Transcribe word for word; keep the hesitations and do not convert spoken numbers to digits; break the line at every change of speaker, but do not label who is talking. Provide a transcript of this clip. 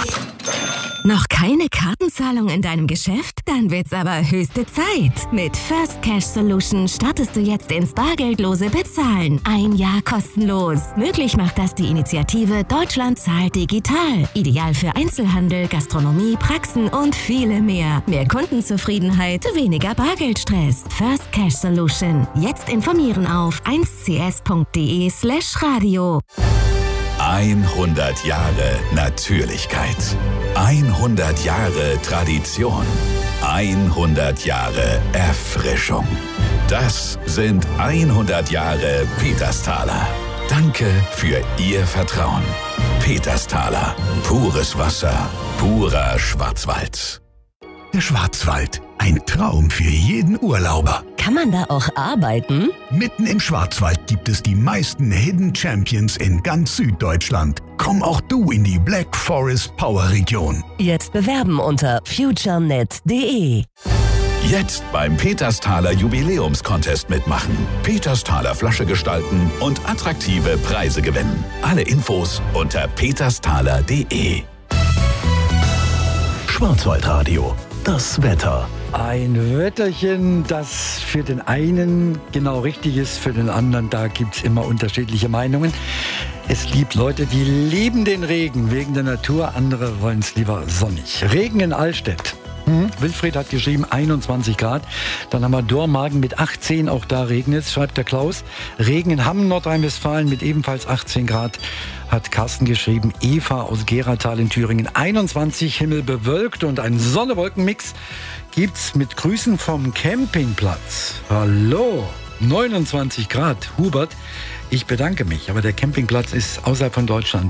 Noch keine Kartenzahlung in deinem Geschäft? Dann wird's aber höchste Zeit. Mit First Cash Solution startest du jetzt ins bargeldlose Bezahlen. Ein Jahr kostenlos. Möglich macht das die Initiative Deutschland zahlt digital. Ideal für Einzelhandel, Gastronomie, Praxen und viele mehr. Mehr Kundenzufriedenheit, weniger Bargeldstress. First Cash Solution. Jetzt informieren auf eins c s punkt d e slash radio.
hundert Jahre Natürlichkeit. hundert Jahre Tradition. hundert Jahre Erfrischung. Das sind hundert Jahre Petersthaler. Danke für Ihr Vertrauen. Petersthaler. Pures Wasser. Purer Schwarzwald.
Der Schwarzwald. Ein Traum für jeden Urlauber.
Kann man da auch arbeiten?
Mitten im Schwarzwald gibt es die meisten Hidden Champions in ganz Süddeutschland. Komm auch du in die Black Forest Power Region.
Jetzt bewerben unter futurenet punkt d e.
Jetzt beim Petersthaler Jubiläumscontest mitmachen. Petersthaler Flasche gestalten und attraktive Preise gewinnen. Alle Infos unter petersthaler punkt d e.
Schwarzwaldradio. Das Wetter.
Ein Wetterchen, das für den einen genau richtig ist, für den anderen, da gibt es immer unterschiedliche Meinungen. Es gibt Leute, die lieben den Regen wegen der Natur, andere wollen es lieber sonnig. Regen in Allstedt. Hm? Wilfried hat geschrieben einundzwanzig Grad. Dann haben wir Dormagen mit achtzehn, auch da regnet es, schreibt der Klaus. Regen in Hamm, Nordrhein-Westfalen mit ebenfalls achtzehn Grad. Hat Carsten geschrieben. Eva aus Geratal in Thüringen einundzwanzig, Himmel bewölkt und ein Sonne-Wolken-Mix gibt's mit Grüßen vom Campingplatz. Hallo, neunundzwanzig Grad. Hubert, ich bedanke mich, aber der Campingplatz ist außerhalb von Deutschland.